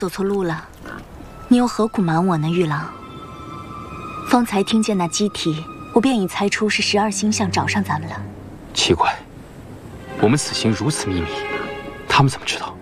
走错路了，你又何苦瞒我呢，玉郎？方才听见那鸡啼，我便已猜出是12星象找上咱们了。 奇怪，我们此行如此秘密，他们怎么知道？